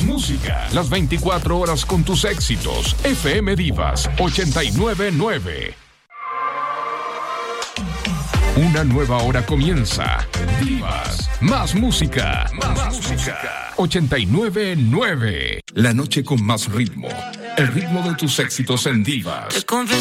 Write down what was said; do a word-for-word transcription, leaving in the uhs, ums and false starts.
música. Las veinticuatro horas con tus éxitos. F M Divas ochenta y nueve punto nueve. Una nueva hora comienza. Divas, más música, más, más música. ochenta y nueve punto nueve. La noche con más ritmo. El ritmo de tus éxitos en Divas.